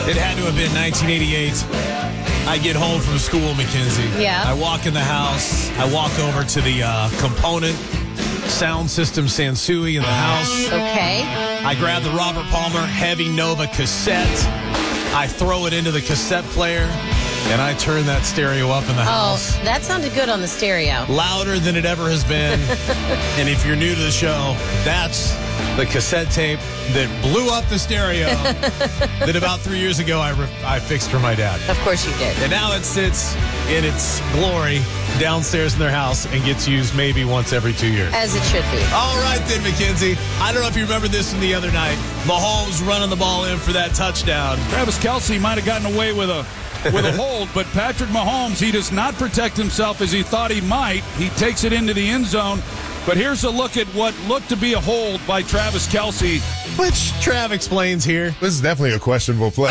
It had to have been 1988. I get home from school, Mackenzie. Yeah. I walk in the house. I walk over to the component sound system Sansui in the house. Okay. I grab the Robert Palmer Heavy Nova cassette. I throw it into the cassette player, and I turn that stereo up in the house. Oh, that sounded good on the stereo. Louder than it ever has been. And if you're new to the show, that's the cassette tape that blew up the stereo that about 3 years ago I fixed for my dad. Of course you did. And now it sits in its glory downstairs in their house and gets used maybe once every 2 years. As it should be. All right then, Mackenzie. I don't know if you remember this from the other night. Mahomes running the ball in for that touchdown. Travis Kelce might have gotten away with a hold, but Patrick Mahomes, he does not protect himself as he thought he might. He takes it into the end zone. But here's a look at what looked to be a hold by Travis Kelce. Which Trav explains here. This is definitely a questionable play.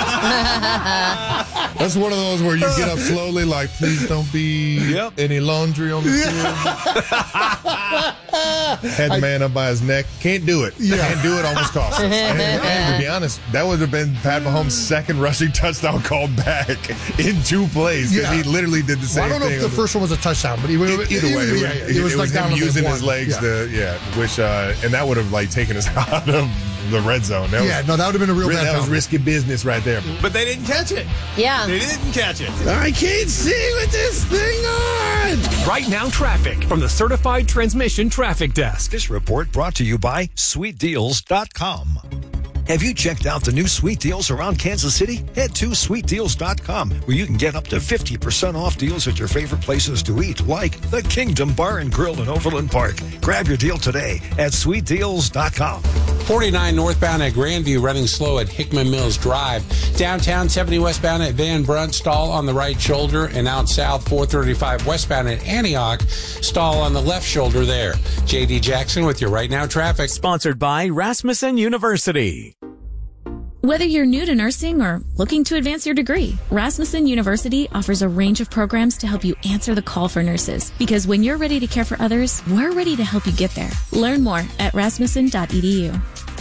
That's one of those where you get up slowly, like, please don't be any laundry on the field. Had the man up by his neck. Can't do it. Can't do it, almost cost us. And to be honest, that would have been Pat Mahomes' second rushing touchdown called back in 2 plays. Because he literally did the same thing. I don't know if the first one was a touchdown, but either way, it was like him using his legs and that would have like taken us out of the red zone. That would have been a real bad. That was risky business right there. But they didn't catch it. Yeah. They didn't catch it. I can't see with this thing on. Right now, traffic from the Certified Transmission Traffic Desk. This report brought to you by SweetDeals.com. Have you checked out the new Sweet Deals around Kansas City? Head to SweetDeals.com, where you can get up to 50% off deals at your favorite places to eat, like the Kingdom Bar and Grill in Overland Park. Grab your deal today at SweetDeals.com. 49 northbound at Grandview, running slow at Hickman Mills Drive. Downtown 70 westbound at Van Brunt, stall on the right shoulder, and out south 435 westbound at Antioch, stall on the left shoulder there. J.D. Jackson with your Right Now traffic. Sponsored by Rasmussen University. Whether you're new to nursing or looking to advance your degree, Rasmussen University offers a range of programs to help you answer the call for nurses. Because when you're ready to care for others, we're ready to help you get there. Learn more at rasmussen.edu.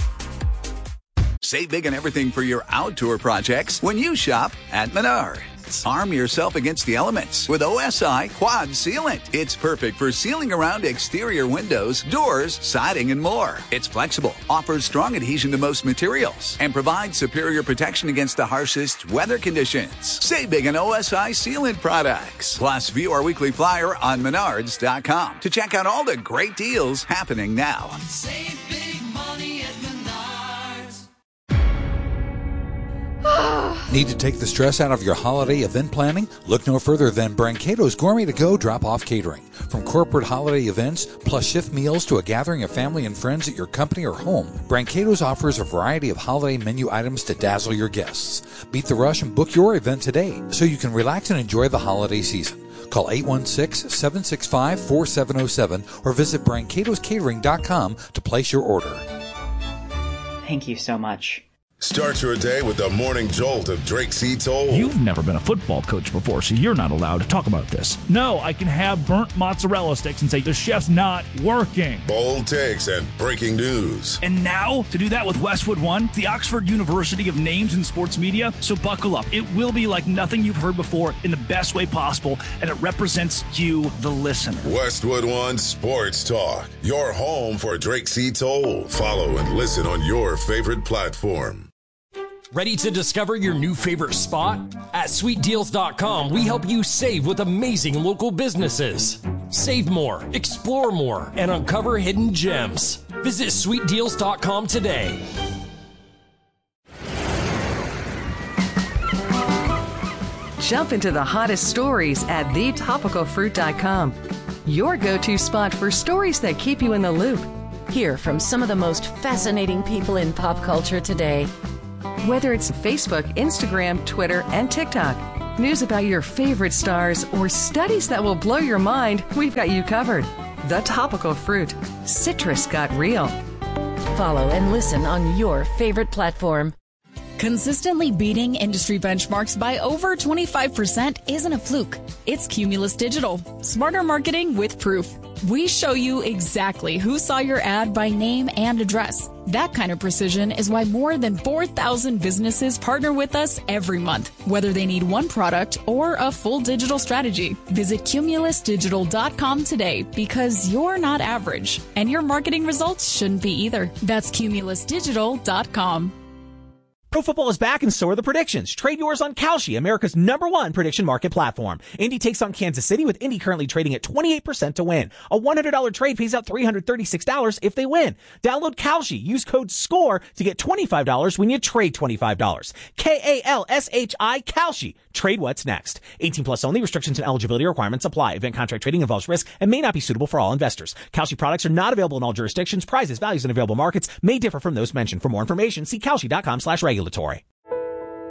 Save big on everything for your outdoor projects when you shop at Menards. Arm yourself against the elements with OSI Quad Sealant. It's perfect for sealing around exterior windows, doors, siding, and more. It's flexible, offers strong adhesion to most materials, and provides superior protection against the harshest weather conditions. Save big on OSI Sealant products. Plus, view our weekly flyer on Menards.com to check out all the great deals happening now. Save big money at Menards. Need to take the stress out of your holiday event planning? Look no further than Brancato's Gourmet to Go Drop-Off Catering. From corporate holiday events, plus shift meals to a gathering of family and friends at your company or home, Brancato's offers a variety of holiday menu items to dazzle your guests. Beat the rush and book your event today so you can relax and enjoy the holiday season. Call 816-765-4707 or visit brancatoscatering.com to place your order. Thank you so much. Start your day with the morning jolt of Drake C. Toll. You've never been a football coach before, so you're not allowed to talk about this. No, I can have burnt mozzarella sticks and say the chef's not working. Bold takes and breaking news. And now, to do that with Westwood One, the Oxford University of Names in Sports Media. So buckle up. It will be like nothing you've heard before in the best way possible, and it represents you, the listener. Westwood One Sports Talk, your home for Drake C. Toll. Follow and listen on your favorite platform. Ready to discover your new favorite spot? At SweetDeals.com, we help you save with amazing local businesses. Save more, explore more, and uncover hidden gems. Visit SweetDeals.com today. Jump into the hottest stories at thetopicalfruit.com. Your go-to spot for stories that keep you in the loop. Hear from some of the most fascinating people in pop culture today. Whether it's Facebook, Instagram, Twitter, and TikTok, news about your favorite stars, or studies that will blow your mind, we've got you covered. The Topical Fruit. Citrus got real. Follow and listen on your favorite platform. Consistently beating industry benchmarks by over 25% isn't a fluke. It's Cumulus Digital. Smarter marketing with proof. We show you exactly who saw your ad by name and address. That kind of precision is why more than 4,000 businesses partner with us every month, whether they need one product or a full digital strategy. Visit CumulusDigital.com today because you're not average, and your marketing results shouldn't be either. That's CumulusDigital.com. Pro football is back and so are the predictions. Trade yours on Kalshi, America's #1 prediction market platform. Indy takes on Kansas City with Indy currently trading at 28% to win. A $100 trade pays out $336 if they win. Download Kalshi. Use code SCORE to get $25 when you trade $25. Kalshi, Kalshi. Trade what's next. 18 plus only. Restrictions and eligibility requirements apply. Event contract trading involves risk and may not be suitable for all investors. Kalshi products are not available in all jurisdictions. Prices, values, and available markets may differ from those mentioned. For more information, see Kalshi.com/regulatory.